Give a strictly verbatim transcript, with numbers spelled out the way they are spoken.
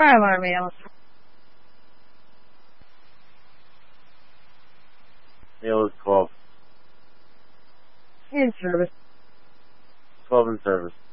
Fire alarm male. Male is twelve. In service. twelve in service.